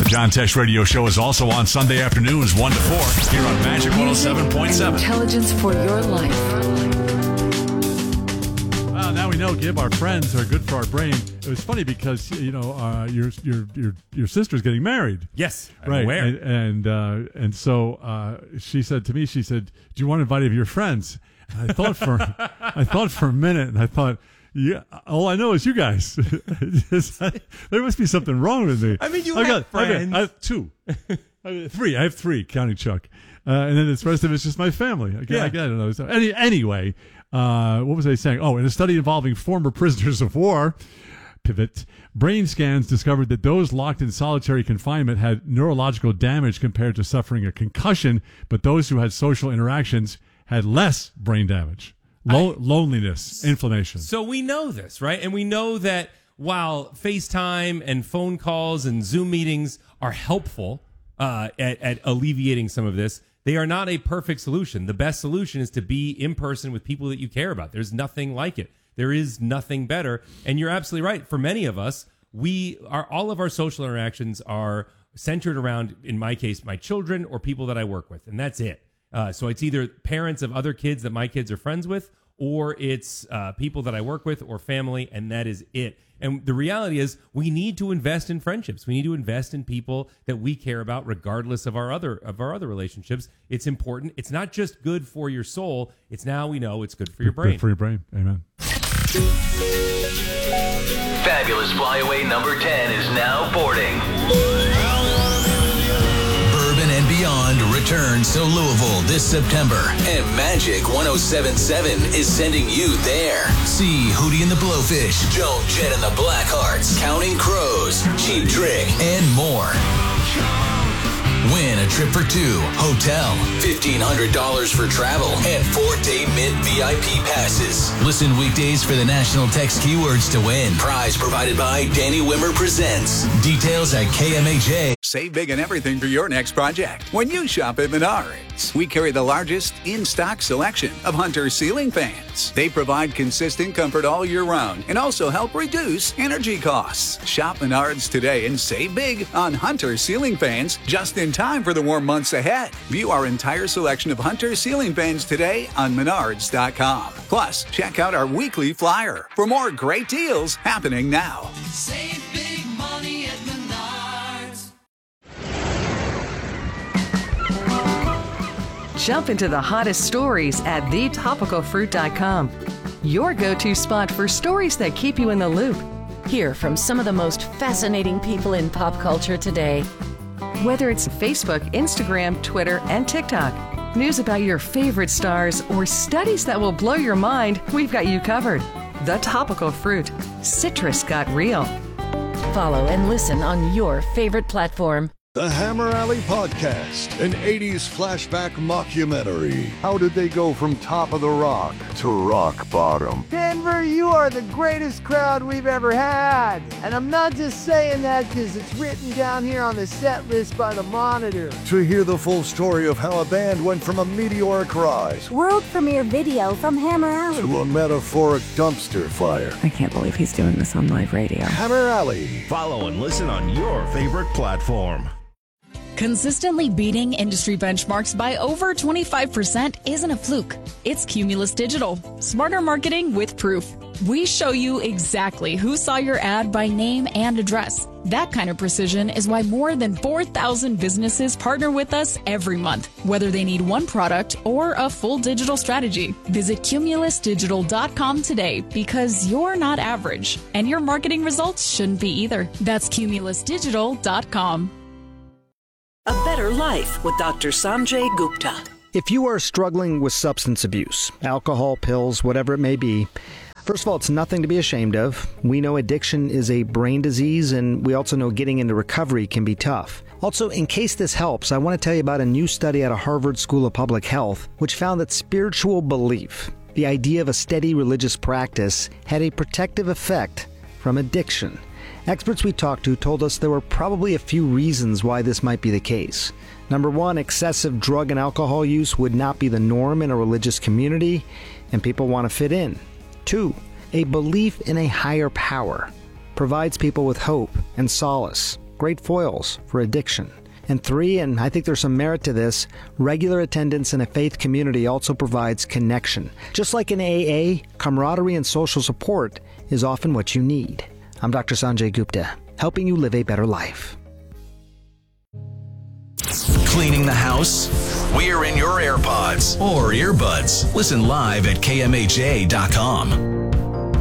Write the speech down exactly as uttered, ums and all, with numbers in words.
John Tesh Radio Show is also on Sunday afternoons, one to four, here on Magic one oh seven point seven. Intelligence for your life. Well, now we know, Gib, our friends are good for our brain. It was funny because, you know, uh, your your your your sister's getting married. Yes, I'm right. aware. And and, uh, and so uh, she said to me, she said, "Do you want to invite any of your friends?" And I thought for I thought for a minute, and I thought, yeah, all I know is you guys. There must be something wrong with me. I mean, you I have got, friends. I, got, I have two. I mean, three. I have three, counting Chuck. Uh, and then the rest of it's just my family. I, Yeah. I, I don't know. So any, anyway, uh, what was I saying? Oh, in a study involving former prisoners of war, pivot, brain scans discovered that those locked in solitary confinement had neurological damage compared to suffering a concussion, but those who had social interactions had less brain damage. Lo- I, loneliness, inflammation. So we know this, right? And we know that while FaceTime and phone calls and Zoom meetings are helpful uh, at, at alleviating some of this, they are not a perfect solution. The best solution is to be in person with people that you care about. There's nothing like it. There is nothing better. And you're absolutely right. For many of us, we are all of our social interactions are centered around, in my case, my children or people that I work with, and that's it. Uh, so it's either parents of other kids that my kids are friends with, or it's uh, people that I work with or family, and that is it. And the reality is we need to invest in friendships. We need to invest in people that we care about regardless of our other of our other relationships. It's important. It's not just good for your soul. It's now we know it's good for your brain. Good for your brain. Amen. Fabulous Flyaway number ten is now boarding. Bourbon and Beyond returns to Louisville this September, and Magic one oh seven point seven is sending you there. See Hootie and the Blowfish, Joan Jett and the Blackhearts, Counting Crows, Cheap Trick, and more. Win a trip for two, hotel, fifteen hundred dollars for travel, and four-day Mint V I P passes. Listen weekdays for the national text keywords to win. Prize provided by Danny Wimmer Presents. Details at K M H A. Save big on everything for your next project when you shop at Menards. We carry the largest in-stock selection of Hunter ceiling fans. They provide consistent comfort all year round and also help reduce energy costs. Shop Menards today and save big on Hunter ceiling fans just in time for the warm months ahead. View our entire selection of Hunter ceiling fans today on menards dot com. Plus, check out our weekly flyer for more great deals happening now. Save big money at Menards. Jump into the hottest stories at the topical fruit dot com. Your go-to spot for stories that keep you in the loop. Hear from some of the most fascinating people in pop culture today. Whether it's Facebook, Instagram, Twitter, and TikTok, news about your favorite stars, or studies that will blow your mind, we've got you covered. The Topical Fruit. Citrus got real. Follow and listen on your favorite platform. The Hammer Alley Podcast, an eighties flashback mockumentary. How did they go from top of the rock to rock bottom? Denver, you are the greatest crowd we've ever had. And I'm not just saying that because it's written down here on the set list by the Monitor. To hear the full story of how a band went from a meteoric rise, world premiere video from Hammer Alley, to a metaphoric dumpster fire. I can't believe he's doing this on live radio. Hammer Alley. Follow and listen on your favorite platform. Consistently beating industry benchmarks by over twenty-five percent isn't a fluke. It's Cumulus Digital. Smarter marketing with proof. We show you exactly who saw your ad by name and address. That kind of precision is why more than four thousand businesses partner with us every month, whether they need one product or a full digital strategy. Visit cumulus digital dot com today because you're not average, and your marketing results shouldn't be either. That's cumulus digital dot com. A Better Life with Doctor Sanjay Gupta. If you are struggling with substance abuse, alcohol, pills, whatever it may be, first of all, it's nothing to be ashamed of. We know addiction is a brain disease, and we also know getting into recovery can be tough. Also, in case this helps, I want to tell you about a new study out of Harvard School of Public Health, which found that spiritual belief, the idea of a steady religious practice, had a protective effect from addiction. Experts we talked to told us there were probably a few reasons why this might be the case. Number one, excessive drug and alcohol use would not be the norm in a religious community, and people want to fit in. Two, a belief in a higher power provides people with hope and solace. great foils for addiction. And three, and I think there's some merit to this, regular attendance in a faith community also provides connection. Just like in A A, camaraderie and social support is often what you need. I'm Doctor Sanjay Gupta, helping you live a better life. Cleaning the house? We're in your AirPods or earbuds. Listen live at K M H A dot com.